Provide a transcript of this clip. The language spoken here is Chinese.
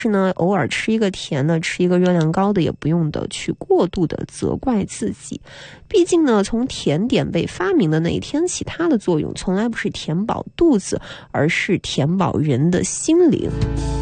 是呢，偶尔吃一个甜的，吃一个热量高的，也不用的去过度的责怪自己。毕竟呢，从甜点被发明的那一天起，它的作用从来不是填饱肚子，而是填饱人的心灵。